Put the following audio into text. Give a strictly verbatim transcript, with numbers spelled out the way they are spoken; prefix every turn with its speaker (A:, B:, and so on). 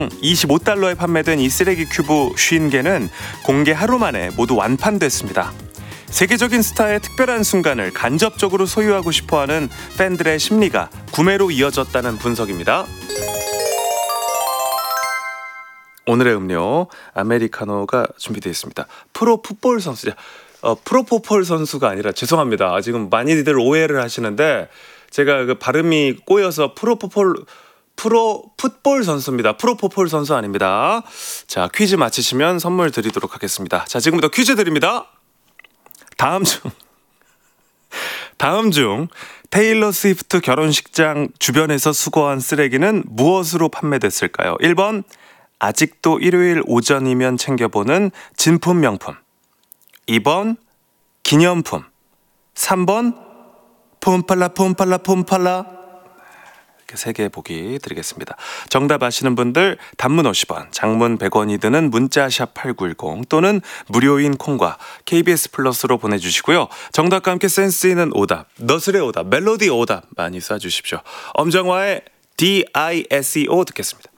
A: 이십오 달러에 판매된 이 쓰레기 큐브 오십 개는 공개 하루 만에 모두 완판됐습니다. 세계적인 스타의 특별한 순간을 간접적으로 소유하고 싶어하는 팬들의 심리가 구매로 이어졌다는 분석입니다. 오늘의 음료 아메리카노가 준비되어 있습니다. 프로 풋볼 선수죠. 어, 프로포폴 선수가 아니라 죄송합니다. 지금 많이들 오해를 하시는데 제가 그 발음이 꼬여서 프로포폴 프로 풋볼 선수입니다. 프로포폴 선수 아닙니다. 자, 퀴즈 맞히시면 선물 드리도록 하겠습니다. 자, 지금부터 퀴즈 드립니다. 다음 중 다음 중 테일러 스위프트 결혼식장 주변에서 수거한 쓰레기는 무엇으로 판매됐을까요? 일 번 아직도 일요일 오전이면 챙겨보는 진품 명품, 이 번 기념품, 삼 번 폼팔라 폼팔라 폼팔라. 이렇게 세 개 보기 드리겠습니다. 정답 아시는 분들 단문 오십 원, 장문 백 원이 드는 문자샵 팔구일공 또는 무료인 콩과 케이비에스 플러스로 보내주시고요. 정답과 함께 센스 있는 오답, 너스레 오답, 멜로디 오답 많이 쏴주십시오. 엄정화의 디 아이 에스 이 오 듣겠습니다.